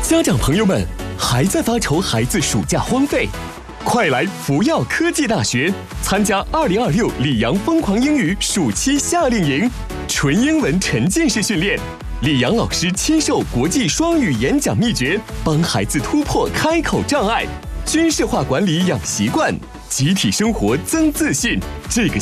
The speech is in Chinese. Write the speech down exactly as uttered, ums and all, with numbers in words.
家长朋友们，还在发愁孩子暑假荒废？快来福耀科技大学参加二零二六里昂疯狂英语暑期夏令营，纯英文沉浸式训练，李阳老师亲授国际双语演讲秘诀，帮孩子突破开口障碍，军事化管理养习惯，集体生活增自信。这个